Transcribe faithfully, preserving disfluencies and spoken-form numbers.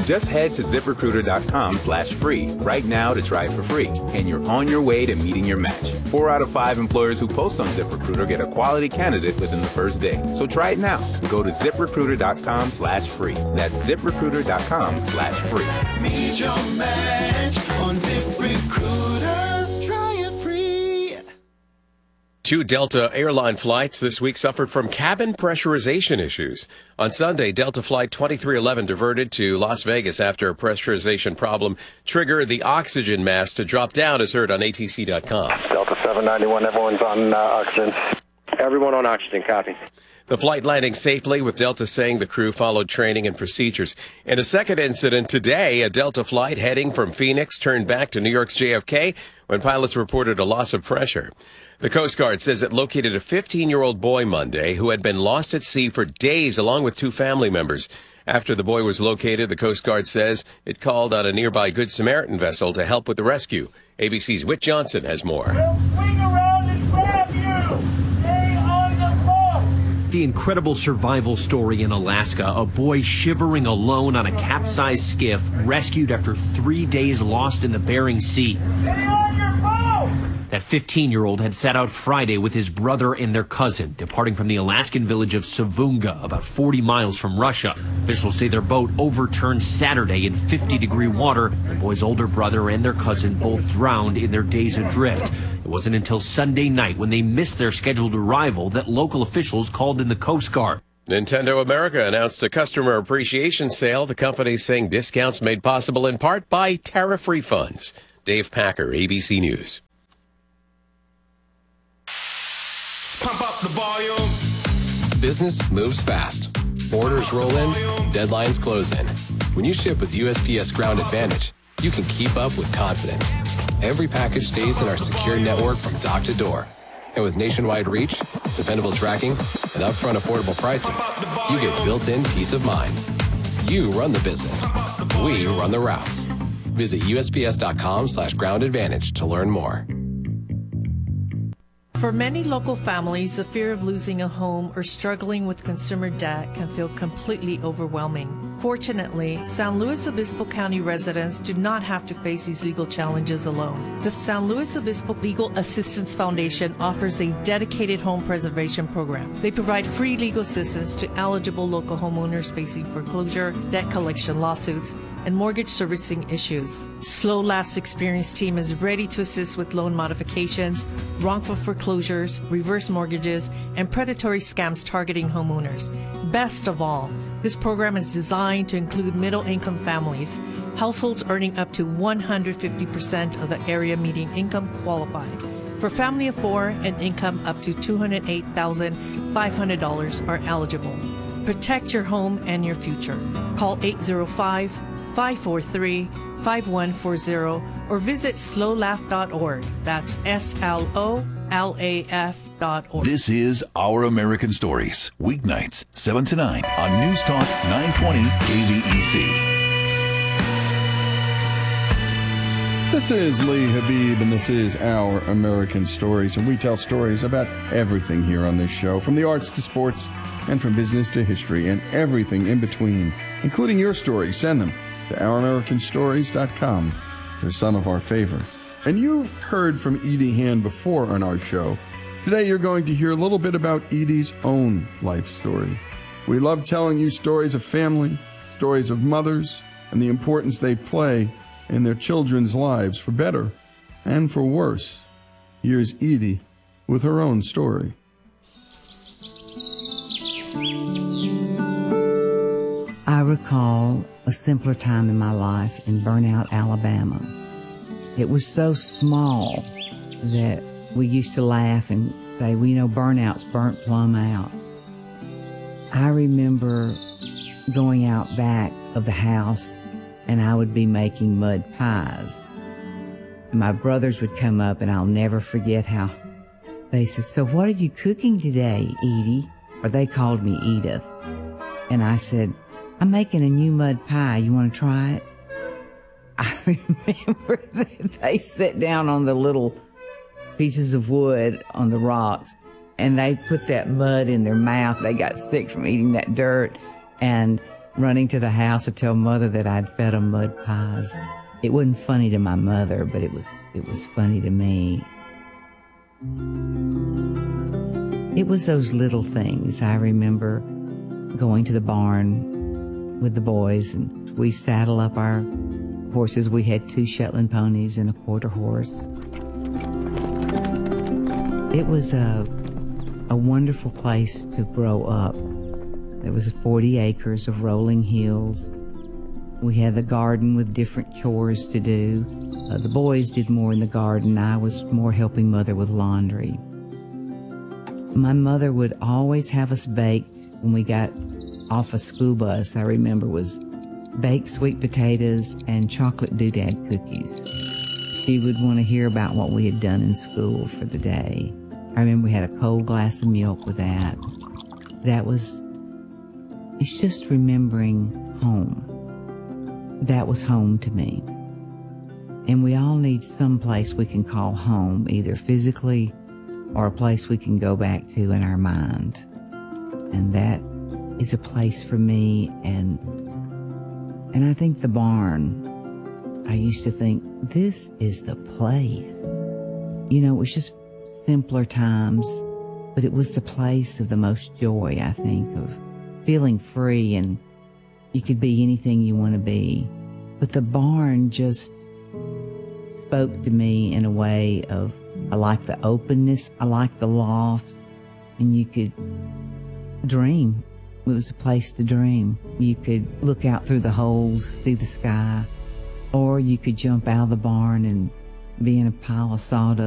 Just head to ZipRecruiter.com slash free right now to try it for free, and you're on your way to meeting your match. Four out of five employers who post on ZipRecruiter get a quality candidate within the first day. So try it now. Go to ZipRecruiter.com slash free. That's ZipRecruiter.com slash free. Meet your match on ZipRecruiter. Try it free. Two Delta airline flights this week suffered from cabin pressurization issues. On Sunday, Delta Flight twenty-three eleven diverted to Las Vegas after a pressurization problem triggered the oxygen mask to drop down, as heard on A T C dot com. Delta seven ninety-one, everyone's on uh, oxygen. Everyone on oxygen, copy. The flight landing safely, with Delta saying the crew followed training and procedures. In a second incident today, a Delta flight heading from Phoenix turned back to New York's J F K when pilots reported a loss of pressure. The Coast Guard says it located a fifteen-year-old boy Monday who had been lost at sea for days along with two family members. After the boy was located, the Coast Guard says it called on a nearby Good Samaritan vessel to help with the rescue. A B C's Whit Johnson has more. We'll swing around and grab you. Stay on the phone. The incredible survival story in Alaska, a boy shivering alone on a capsized skiff, rescued after three days lost in the Bering Sea. Stay on your phone. That fifteen-year-old had set out Friday with his brother and their cousin, departing from the Alaskan village of Savunga, about forty miles from Russia. Officials say their boat overturned Saturday in fifty-degree water. The boy's older brother and their cousin both drowned in their days adrift. It wasn't until Sunday night, when they missed their scheduled arrival, that local officials called in the Coast Guard. Nintendo America announced a customer appreciation sale. The company saying discounts made possible in part by tariff refunds. Dave Packer, A B C News. Pump up the volume. Business moves fast. Orders roll in, deadlines close in. When you ship with U S P S Ground Advantage, you can keep up with confidence. Every package stays in our secure network from dock to door. And with nationwide reach, dependable tracking, and upfront affordable pricing, you get built-in peace of mind. You run the business. We run the routes. Visit U S P S dot com slash ground advantage to learn more. For many local families, the fear of losing a home or struggling with consumer debt can feel completely overwhelming. Fortunately, San Luis Obispo County residents do not have to face these legal challenges alone. The San Luis Obispo Legal Assistance Foundation offers a dedicated home preservation program. They provide free legal assistance to eligible local homeowners facing foreclosure, debt collection lawsuits, and mortgage servicing issues. Slow Laugh's experienced team is ready to assist with loan modifications, wrongful foreclosures, reverse mortgages, and predatory scams targeting homeowners. Best of all, this program is designed to include middle-income families. Households earning up to one hundred fifty percent of the area median income qualify. For family of four, an income up to two hundred eight thousand five hundred dollars are eligible. Protect your home and your future. Call eight zero five, five four three, five one four zero or visit slow laugh dot org. That's S L O L A F dot org. This is Our American Stories, weeknights, seven to nine on News Talk nine twenty K V E C. This is Lee Habib, and this is Our American Stories, and we tell stories about everything here on this show, from the arts to sports, and from business to history, and everything in between, including your stories. Send them to our american stories dot com. They're some of our favorites. And you've heard from Edie Hand before on our show. Today you're going to hear a little bit about Edie's own life story. We love telling you stories of family, stories of mothers, and the importance they play in their children's lives, for better and for worse. Here's Edie with her own story. I recall a simpler time in my life in Burnout, Alabama. It was so small that we used to laugh and say, well, you know, burnout's burnt plumb out. I remember going out back of the house and I would be making mud pies. My brothers would come up, and I'll never forget how they said, so what are you cooking today, Edie? Or they called me Edith. And I said, I'm making a new mud pie. You want to try it? I remember that they sat down on the little pieces of wood on the rocks, and they put that mud in their mouth. They got sick from eating that dirt. And running to the house to tell Mother that I'd fed them mud pies. It wasn't funny to my mother, but it was it was funny to me. It was those little things. I remember going to the barn with the boys, and we saddle up our horses. We had two Shetland ponies and a quarter horse. It was a, a wonderful place to grow up. There was forty acres of rolling hills. We had the garden with different chores to do. Uh, the boys did more in the garden. I was more helping Mother with laundry. My mother would always have us baked when we got off a school bus. I remember was baked sweet potatoes and chocolate doodad cookies. She would want to hear about what we had done in school for the day. I remember we had a cold glass of milk with that. That was, it's just remembering home. That was home to me. And we all need some place we can call home, either physically or a place we can go back to in our mind. And that is a place for me. And and I think the barn, I used to think, this is the place. You know, it was just simpler times, but it was the place of the most joy, I think, of feeling free, and you could be anything you want to be. But the barn just spoke to me in a way of, I like the openness, I like the lofts, and you could dream. It was a place to dream. You could look out through the holes, see the sky, or you could jump out of the barn and be in a pile of sawdust